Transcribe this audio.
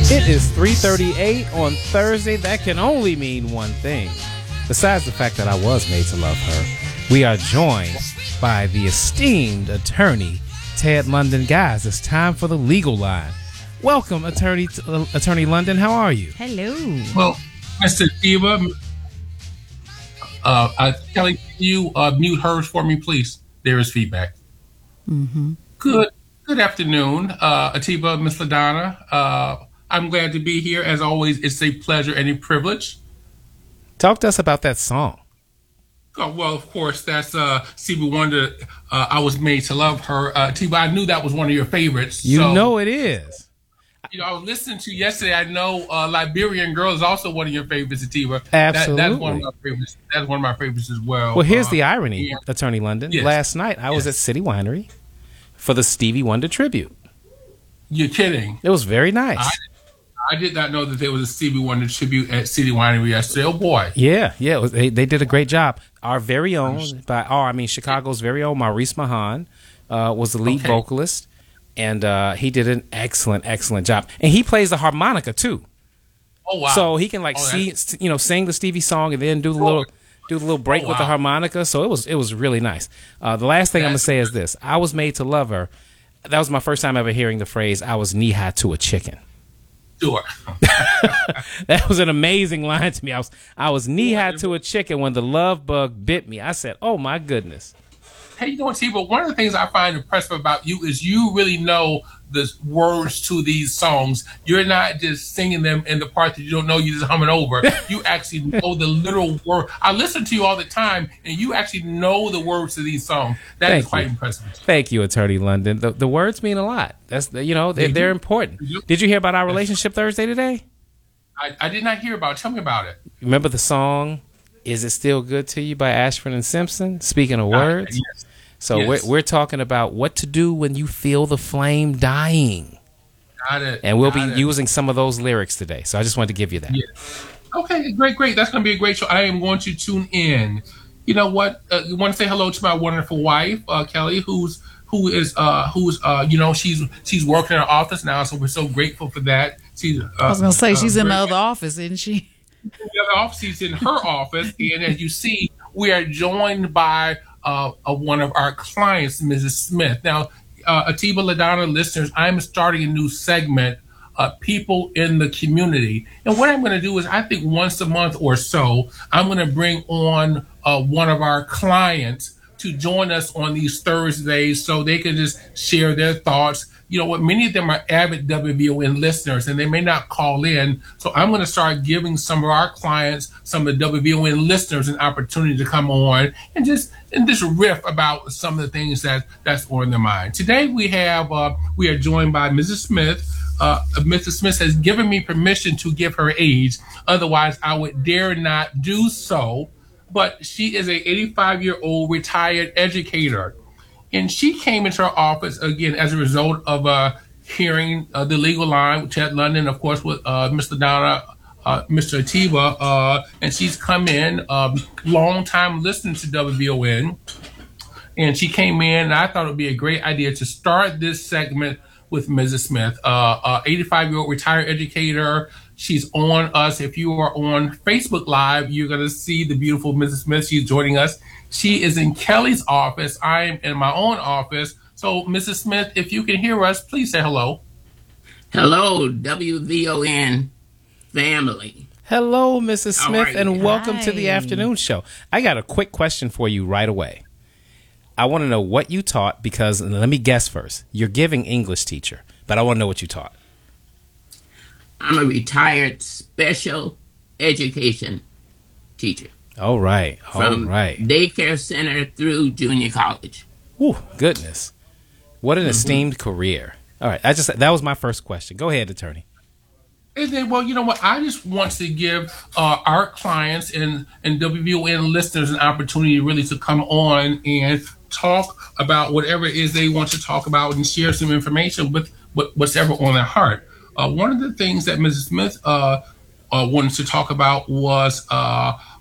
It is 3:38 on Thursday. That can only mean one thing. Besides the fact that I was made to love her, we are joined by the esteemed attorney, Ted London. Guys, it's time for the legal line. Welcome, Attorney London. How are you? Hello. Well, Mr. Diva, Kelly, can you mute hers for me, please? There is feedback. Mm-hmm. Good afternoon, Atiba, Miss LaDonna. I'm glad to be here. As always, it's a pleasure and a privilege. Talk to us about that song. Oh, well, of course, that's Stevie Wonder. I was made to love her. Atiba, I knew that was one of your favorites. You know it is. You know, I was listening to yesterday. I know Liberian Girl is also one of your favorites, Atiba. Absolutely. That's one of my favorites. That's one of my favorites as well. Well, here's the irony, yeah. Attorney London. Yes. Last night, I was at City Winery for the Stevie Wonder tribute. You're kidding. It was very nice. I did not know that there was a Stevie Wonder tribute at City Winery yesterday. Oh, boy. Yeah. They did a great job. Our very own, Chicago's very own Maurice Mahan was the lead vocalist, and he did an excellent job. And he plays the harmonica too. Oh wow! So he can sing the Stevie song and then do the little break with the harmonica. So it was really nice. The last thing I'm gonna say is this: I was made to love her. That was my first time ever hearing the phrase "I was knee high to a chicken." Sure. That was an amazing line to me. I was knee high to a chicken when the love bug bit me. I said, "Oh my goodness." Hey, you know what, T? But one of the things I find impressive about you is you really know the words to these songs. You're not just singing them in the part that you don't know. You just humming over. You actually know the literal word. I listen to you all the time, and you actually know the words to these songs. That is quite impressive. Thank you, Attorney London. The words mean a lot. That's they're important. Did you hear about our relationship Thursday today? I did not hear about it. Tell me about it. Remember the song "Is It Still Good to You" by Ashford and Simpson? Speaking of words. Yes. So we're talking about what to do when you feel the flame dying. Got it. And we'll be using some of those lyrics today. So I just wanted to give you that. Yeah. Okay, great. That's going to be a great show. I am going to tune in. You know what? You want to say hello to my wonderful wife, Kelly, who's she's working in her office now, so we're so grateful for that. I was going to say she's in the other office, isn't she? The other office, she's in her office, and as you see, we are joined by one of our clients, Mrs. Smith. Now, Atiba LaDonna listeners, I'm starting a new segment, People in the Community. And what I'm going to do is, I think once a month or so, I'm going to bring on one of our clients to join us on these Thursdays so they can just share their thoughts. You know what? Many of them are avid WVON listeners, and they may not call in. So I'm going to start giving some of our clients, some of the WVON listeners, an opportunity to come on and just riff about some of the things that's on their mind. Today we are joined by Mrs. Smith. Mrs. Smith has given me permission to give her age. Otherwise, I would dare not do so. But she is a 85-year-old retired educator. And she came into her office, again, as a result of hearing the legal line with Ted London, of course, with Mr. Donna, Mr. Atiba, and she's come in, long time listening to WVON. And she came in, and I thought it would be a great idea to start this segment with Mrs. Smith, 85-year-old retired educator. She's on us. If you are on Facebook Live, you're going to see the beautiful Mrs. Smith. She's joining us. She is in Kelly's office. I am in my own office. So, Mrs. Smith, if you can hear us, please say hello. Hello, WVON family. Hello, Mrs. Smith, and welcome to the Hi. afternoon show. I got a quick question for you right away. I want to know what you taught because, let me guess first, you're giving English teacher, but I want to know what you taught. I'm a retired special education teacher. All right. From daycare center through junior college. Whew, goodness. What an esteemed career. All right. That was my first question. Go ahead, attorney. And then, well, you know what? I just want to give our clients and WVON listeners an opportunity really to come on and talk about whatever it is they want to talk about and share some information with what's ever on their heart. One of the things that Mrs. Smith wanted to talk about was